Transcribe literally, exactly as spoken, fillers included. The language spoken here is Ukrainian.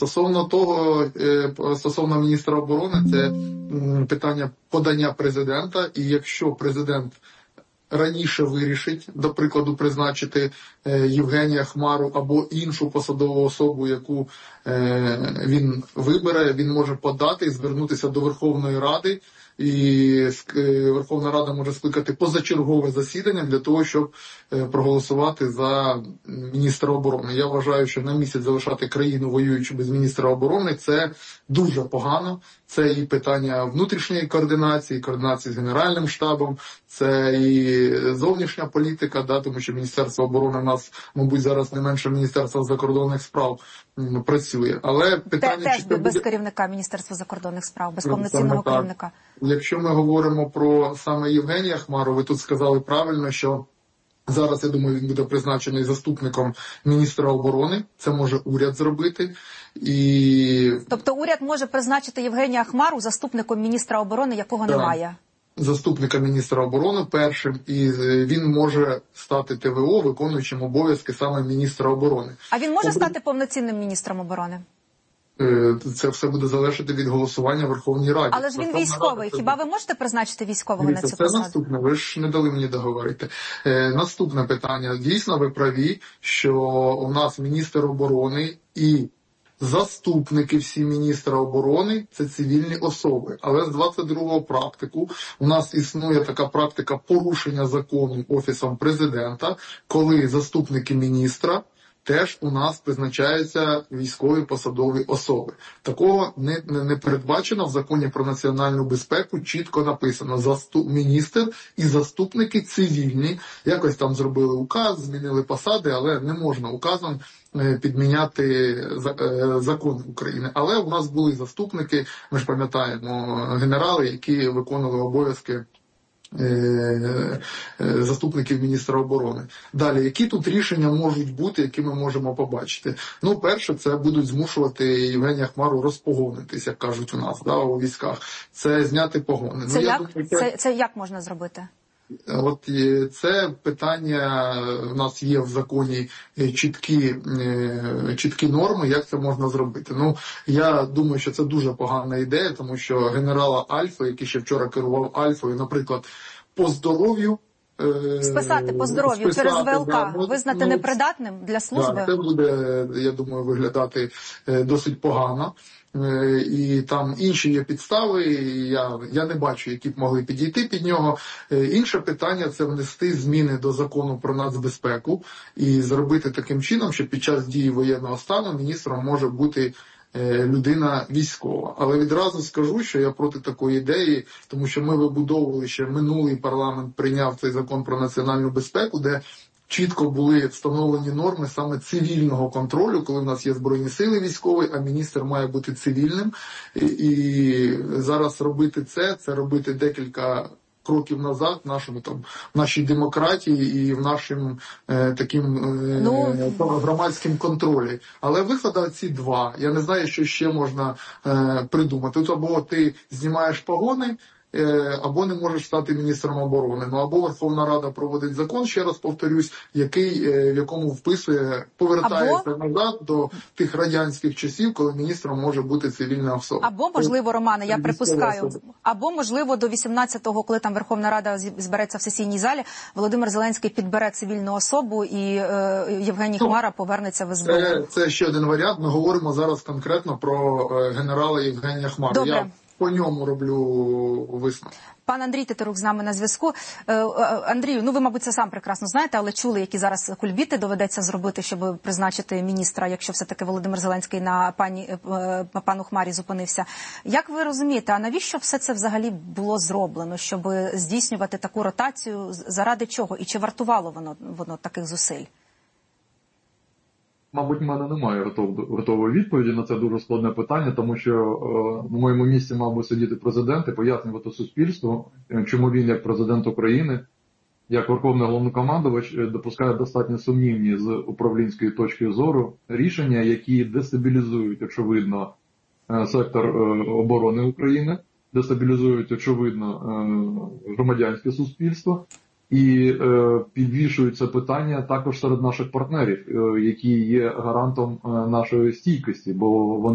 Стосовно того, стосовно міністра оборони, це питання подання президента, і якщо президент раніше вирішить, до прикладу, призначити Євгенія Хмару або іншу посадову особу, яку він вибере, він може подати і звернутися до Верховної Ради, і Верховна Рада може скликати позачергове засідання для того, щоб проголосувати за міністра оборони. Я вважаю, що на місяць залишати країну воюючи без міністра оборони – це дуже погано. Це і питання внутрішньої координації, координації з Генеральним штабом, це і зовнішня політика, да, тому що Міністерство оборони у нас, мабуть, зараз не менше Міністерства закордонних справ м, працює. Але питання, Теж чи це без буде... керівника Міністерства закордонних справ, без повноцінного керівника. Якщо ми говоримо про саме Євгенія Хмару, ви тут сказали правильно, що зараз, я думаю, він буде призначений заступником міністра оборони. Це може уряд зробити. І... Тобто уряд може призначити Євгенія Хмару заступником міністра оборони, якого так. немає? Заступника міністра оборони першим, і він може стати Т В О, виконуючим обов'язки саме міністра оборони. А він може Об... стати повноцінним міністром оборони? Це все буде залежати від голосування в Верховній Раді. Але ж він Верховна військовий. Рада... Хіба ви можете призначити військового Дивіться, на цю це посаду? наступне. Ви ж не дали мені договорити. Е, наступне питання. Дійсно, ви праві, що у нас міністр оборони і заступники всі міністра оборони – це цивільні особи. Але з двадцять другого практику у нас існує така практика порушення закону Офісом Президента, коли заступники міністра теж у нас призначаються військові посадові особи. Такого не, не, не передбачено в Законі про національну безпеку, чітко написано заступ, міністр і заступники цивільні. Якось там зробили указ, змінили посади, але не можна указом підміняти закон України. Але у нас були заступники, ми ж пам'ятаємо, генерали, які виконували обов'язки заступників міністра оборони. Далі, які тут рішення можуть бути, які ми можемо побачити? Ну, перше, це будуть змушувати Євгенія Хмару розпогонитись, як кажуть у нас, да, у військах. Це зняти погони. Це, ну, як? Я думаю, це... Це, це як можна зробити? От це питання, у нас є в законі чіткі, чіткі норми, як це можна зробити. Ну, я думаю, що це дуже погана ідея, тому що генерала Альфа, який ще вчора керував Альфою, наприклад, по здоров'ю, списати по здоров'ю через В Л К, да, визнати ну, непридатним для служби? Так, це буде, я думаю, виглядати досить погано. І там інші є підстави, і я, я не бачу, які б могли підійти під нього. Інше питання – це внести зміни до закону про нацбезпеку і зробити таким чином, що під час дії воєнного стану міністром може бути людина військова. Але відразу скажу, що я проти такої ідеї, тому що ми вибудовували, ще минулий парламент прийняв цей закон про національну безпеку, де чітко були встановлені норми саме цивільного контролю, коли в нас є Збройні сили військові, а міністр має бути цивільним. І, і зараз робити це, це робити декілька кроків назад в нашому там в нашій демократії і в нашому е, таким е, ну, громадським контролі. Але виходи ці два. Я не знаю, що ще можна е, придумати. Тут або ти знімаєш погони, або не можеш стати міністром оборони. Ну, або Верховна Рада проводить закон, ще раз повторюсь, який, в якому вписує, повертається або... назад до тих радянських часів, коли міністром може бути цивільна особа. Або, можливо, Романе, я припускаю, або, можливо, до вісімнадцятого, коли там Верховна Рада збереться в сесійній залі, Володимир Зеленський підбере цивільну особу і е, Євгеній ну, Хмара повернеться в ес бе у. Це, це ще один варіант. Ми говоримо зараз конкретно про генерала Євгенія Хмару. Добре. Я по ньому роблю висновок. Пан Андрій Тетерук з нами на зв'язку. Андрію, ну ви, мабуть, це сам прекрасно знаєте, але чули, які зараз кульбіти доведеться зробити, щоб призначити міністра, якщо все-таки Володимир Зеленський на пані, пану Хмарі зупинився. Як ви розумієте, а навіщо все це взагалі було зроблено, щоб здійснювати таку ротацію? Заради чого? І чи вартувало воно, воно таких зусиль? Мабуть, в мене немає готової відповіді на це дуже складне питання, тому що на моєму місці мав би сидіти президент і пояснювати суспільству, чому він, як президент України, як Верховний Головнокомандувач, допускає достатньо сумнівні з управлінської точки зору рішення, які дестабілізують, очевидно, сектор оборони України, дестабілізують, очевидно, громадянське суспільство. І е, підвішується питання також серед наших партнерів, е, які є гарантом е, нашої стійкості, бо вони